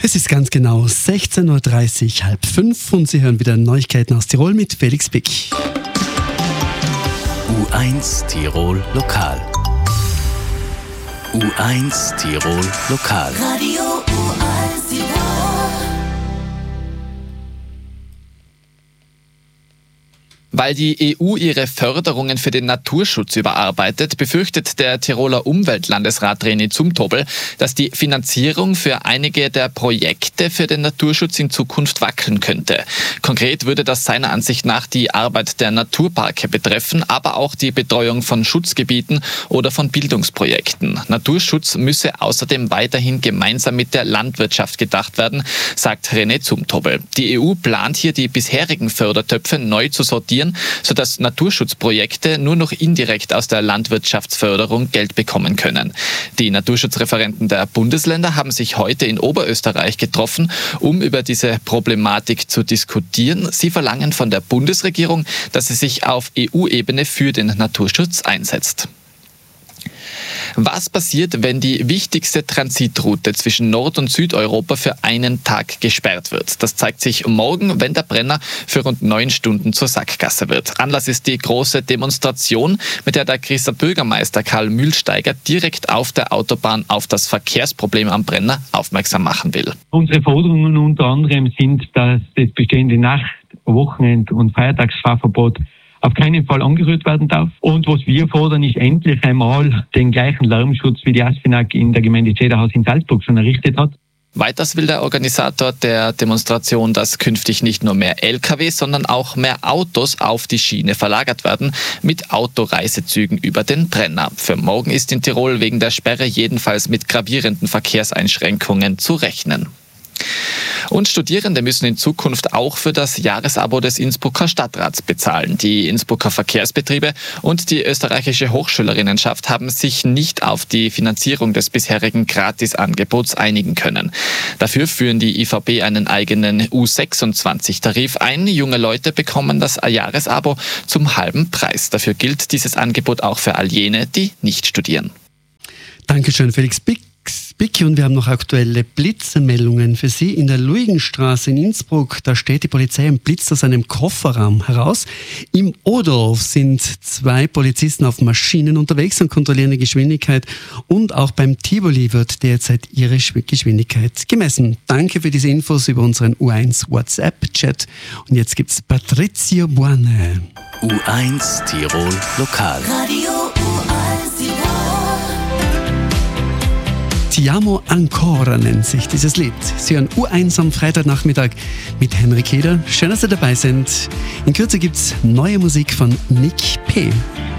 Es ist ganz genau 16.30 Uhr, 4:30 und Sie hören wieder Neuigkeiten aus Tirol mit Felix Bick. U1 Tirol Lokal. U1 Tirol Lokal. Radio U1 Tirol. Weil die EU ihre Förderungen für den Naturschutz überarbeitet, befürchtet der Tiroler Umweltlandesrat René Zumthobel, dass die Finanzierung für einige der Projekte für den Naturschutz in Zukunft wackeln könnte. Konkret würde das seiner Ansicht nach die Arbeit der Naturparke betreffen, aber auch die Betreuung von Schutzgebieten oder von Bildungsprojekten. Naturschutz müsse außerdem weiterhin gemeinsam mit der Landwirtschaft gedacht werden, sagt René Zumthobel. Die EU plant hier, die bisherigen Fördertöpfe neu zu sortieren, sodass Naturschutzprojekte nur noch indirekt aus der Landwirtschaftsförderung Geld bekommen können. Die Naturschutzreferenten der Bundesländer haben sich heute in Oberösterreich getroffen, um über diese Problematik zu diskutieren. Sie verlangen von der Bundesregierung, dass sie sich auf EU-Ebene für den Naturschutz einsetzt. Was passiert, wenn die wichtigste Transitroute zwischen Nord- und Südeuropa für einen Tag gesperrt wird? Das zeigt sich morgen, wenn der Brenner für rund 9 Stunden zur Sackgasse wird. Anlass ist die große Demonstration, mit der Grieser Bürgermeister Karl Mühlsteiger direkt auf der Autobahn auf das Verkehrsproblem am Brenner aufmerksam machen will. Unsere Forderungen unter anderem sind, dass das bestehende Nacht-, Wochenend- und Feiertagsfahrverbot auf keinen Fall angerührt werden darf. Und was wir fordern, ist endlich einmal den gleichen Lärmschutz, wie die ASFINAG in der Gemeinde Zederhaus in Salzburg schon errichtet hat. Weiters will der Organisator der Demonstration, dass künftig nicht nur mehr Lkw, sondern auch mehr Autos auf die Schiene verlagert werden, mit Autoreisezügen über den Brenner. Für morgen ist in Tirol wegen der Sperre jedenfalls mit gravierenden Verkehrseinschränkungen zu rechnen. Und Studierende müssen in Zukunft auch für das Jahresabo des Innsbrucker Stadtrats bezahlen. Die Innsbrucker Verkehrsbetriebe und die österreichische Hochschülerinnenschaft haben sich nicht auf die Finanzierung des bisherigen Gratisangebots einigen können. Dafür führen die IVB einen eigenen U26-Tarif ein. Junge Leute bekommen das Jahresabo zum halben Preis. Dafür gilt dieses Angebot auch für all jene, die nicht studieren. Dankeschön, Felix Bick. Und wir haben noch aktuelle Blitzmeldungen für Sie. In der Luigenstraße in Innsbruck, da steht die Polizei und blitzt aus einem Kofferraum heraus. Im Oderhof sind 2 Polizisten auf Maschinen unterwegs und kontrollieren die Geschwindigkeit. Und auch beim Tivoli wird derzeit ihre Geschwindigkeit gemessen. Danke für diese Infos über unseren U1 WhatsApp-Chat. Und jetzt gibt's Patrizio Buane. U1 Tirol Lokal. Radio U1 Tirol. Ti amo ancora nennt sich dieses Lied. Sie hören U1 am Freitagnachmittag mit Henrik Heder. Schön, dass Sie dabei sind. In Kürze gibt's neue Musik von Nick P.